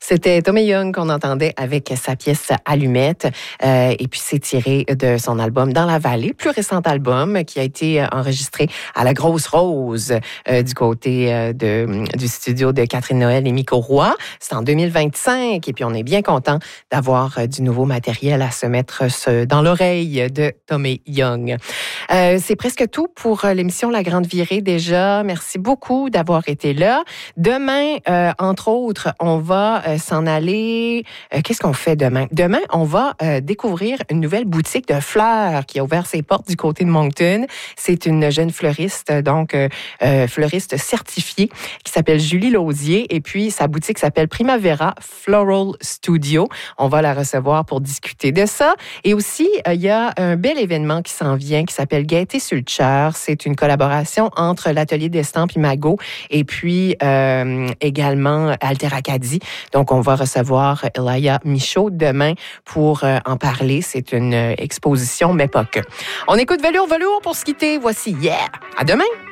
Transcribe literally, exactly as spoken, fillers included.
C'était Tommy Young qu'on entendait avec sa pièce Allumette. Euh, et puis, c'est tiré de son album Dans la vallée, plus récent album qui a été enregistré à la Grosse Rose euh, du côté euh, de, du studio de Catherine Noël et Miko Roy. C'est en deux mille vingt-cinq. Et puis, on est bien content d'avoir euh, du nouveau matériel à se mettre ce, dans l'oreille de Tommy Young. Euh, c'est presque tout pour l'émission La Grande Virée déjà. Merci beaucoup d'avoir été là. Demain, euh, entre autres, on va euh, s'en aller. Euh, qu'est-ce qu'on fait demain? Demain, on va euh, découvrir une nouvelle boutique de fleurs qui a ouvert ses portes du côté de Moncton. C'est une jeune fleuriste, donc euh, euh, fleuriste certifiée, qui s'appelle Julie Lausier. Et puis, sa boutique s'appelle Primavera Floral Studio. On va la recevoir pour discuter de ça. Et aussi, euh, il y a un bel événement qui s'en vient qui s'appelle Gaieté Sulcher. C'est une collaboration entre l'Atelier d'Estampes Imago et puis euh, également Alter Acadie. Donc, on va recevoir Elaya Michaud demain pour euh, en parler. C'est une exposition M E P O C. On écoute Velours Velours pour se quitter. Voici Yeah! À demain!